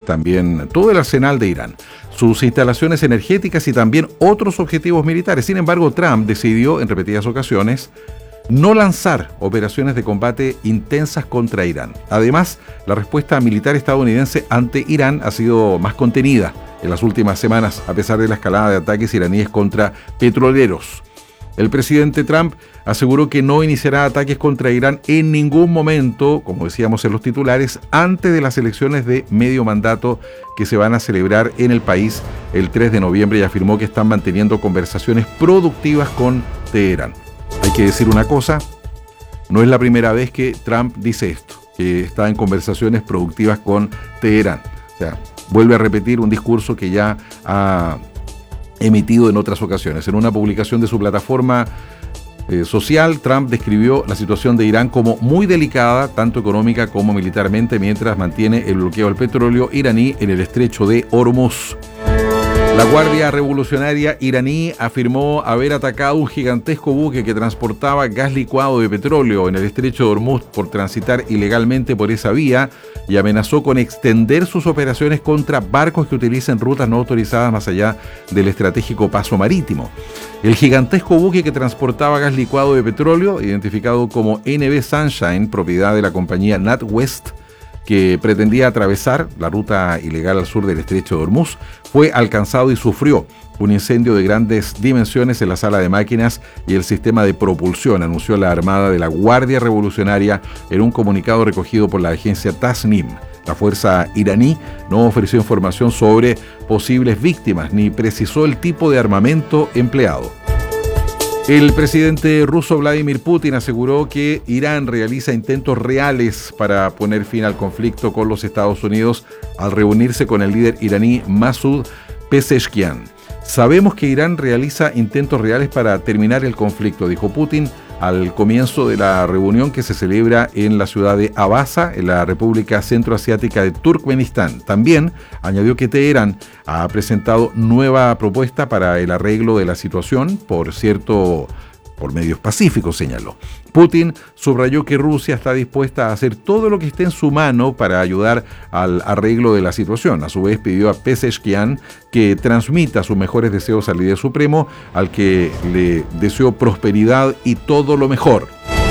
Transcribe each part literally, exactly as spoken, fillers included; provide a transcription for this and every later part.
también todo el arsenal de Irán, sus instalaciones energéticas y también otros objetivos militares. Sin embargo, Trump decidió en repetidas ocasiones no lanzar operaciones de combate intensas contra Irán. Además, la respuesta militar estadounidense ante Irán ha sido más contenida en las últimas semanas, a pesar de la escalada de ataques iraníes contra petroleros. El presidente Trump aseguró que no iniciará ataques contra Irán en ningún momento, como decíamos en los titulares, antes de las elecciones de medio mandato que se van a celebrar en el país el tres de noviembre, y afirmó que están manteniendo conversaciones productivas con Teherán. Hay que decir una cosa, no es la primera vez que Trump dice esto, que está en conversaciones productivas con Teherán. O sea, vuelve a repetir un discurso que ya ha emitido en otras ocasiones. En una publicación de su plataforma eh, social, Trump describió la situación de Irán como muy delicada, tanto económica como militarmente, mientras mantiene el bloqueo al petróleo iraní en el estrecho de Hormuz. La Guardia Revolucionaria iraní afirmó haber atacado un gigantesco buque que transportaba gas licuado de petróleo en el estrecho de Hormuz por transitar ilegalmente por esa vía, y amenazó con extender sus operaciones contra barcos que utilicen rutas no autorizadas más allá del estratégico paso marítimo. El gigantesco buque que transportaba gas licuado de petróleo, identificado como N B Sunshine, propiedad de la compañía NatWest, que pretendía atravesar la ruta ilegal al sur del estrecho de Hormuz, fue alcanzado y sufrió un incendio de grandes dimensiones en la sala de máquinas y el sistema de propulsión, anunció la Armada de la Guardia Revolucionaria en un comunicado recogido por la agencia Tasnim. La fuerza iraní no ofreció información sobre posibles víctimas ni precisó el tipo de armamento empleado. El presidente ruso Vladimir Putin aseguró que Irán realiza intentos reales para poner fin al conflicto con los Estados Unidos al reunirse con el líder iraní Masoud Pezeshkian. Sabemos que Irán realiza intentos reales para terminar el conflicto, dijo Putin al comienzo de la reunión que se celebra en la ciudad de Abasa, en la República Centroasiática de Turkmenistán. También añadió que Teherán ha presentado nueva propuesta para el arreglo de la situación, por cierto, por medios pacíficos, señaló. Putin subrayó que Rusia está dispuesta a hacer todo lo que esté en su mano para ayudar al arreglo de la situación. A su vez, pidió a Pezeshkian que transmita sus mejores deseos al líder supremo, al que le deseó prosperidad y todo lo mejor.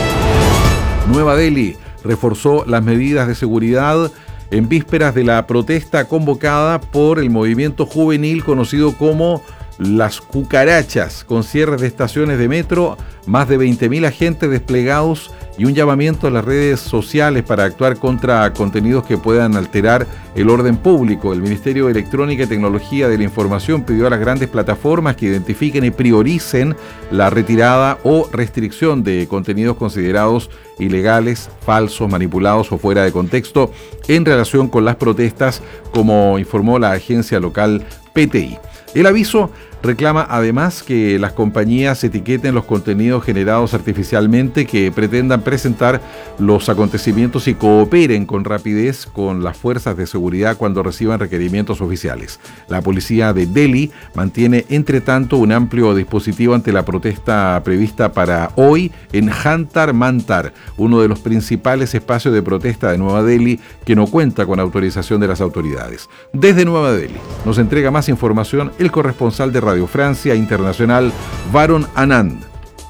Nueva Delhi reforzó las medidas de seguridad en vísperas de la protesta convocada por el movimiento juvenil conocido como Las Cucarachas, con cierres de estaciones de metro, más de veinte mil agentes desplegados y un llamamiento a las redes sociales para actuar contra contenidos que puedan alterar el orden público. El Ministerio de Electrónica y Tecnología de la Información pidió a las grandes plataformas que identifiquen y prioricen la retirada o restricción de contenidos considerados ilegales, falsos, manipulados o fuera de contexto en relación con las protestas, como informó la agencia local P T I. El aviso reclama además que las compañías etiqueten los contenidos generados artificialmente que pretendan presentar los acontecimientos y cooperen con rapidez con las fuerzas de seguridad cuando reciban requerimientos oficiales. La policía de Delhi mantiene, entre tanto, un amplio dispositivo ante la protesta prevista para hoy en Jantar Mantar, uno de los principales espacios de protesta de Nueva Delhi que no cuenta con autorización de las autoridades. Desde Nueva Delhi nos entrega más información el corresponsal de Radio Francia Internacional, Varun Anand.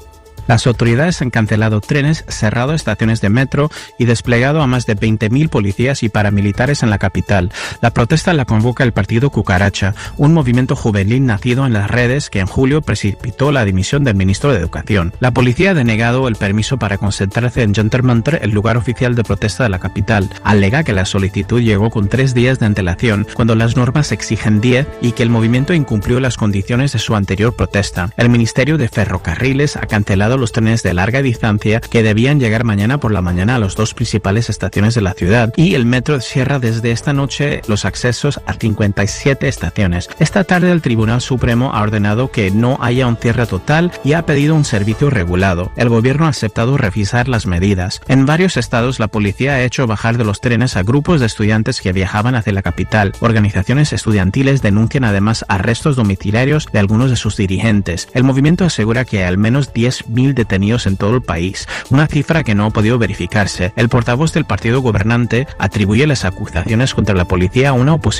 Las autoridades han cancelado trenes, cerrado estaciones de metro y desplegado a más de veinte mil policías y paramilitares en la capital. La protesta la convoca el partido Cucaracha, un movimiento juvenil nacido en las redes que en julio precipitó la dimisión del ministro de Educación. La policía ha denegado el permiso para concentrarse en Jantar Mantar, el lugar oficial de protesta de la capital. Alega que la solicitud llegó con tres días de antelación, cuando las normas exigen diez, y que el movimiento incumplió las condiciones de su anterior protesta. El Ministerio de Ferrocarriles ha cancelado los trenes de larga distancia que debían llegar mañana por la mañana a las dos principales estaciones de la ciudad, y el metro cierra desde esta noche los accesos a cincuenta y siete estaciones. Esta tarde el Tribunal Supremo ha ordenado que no haya un cierre total y ha pedido un servicio regulado. El gobierno ha aceptado revisar las medidas. En varios estados la policía ha hecho bajar de los trenes a grupos de estudiantes que viajaban hacia la capital. Organizaciones estudiantiles denuncian además arrestos domiciliarios de algunos de sus dirigentes. El movimiento asegura que hay al menos diez mil detenidos en todo el país, una cifra que no ha podido verificarse. El portavoz del partido gobernante atribuye las acusaciones contra la policía a una oposición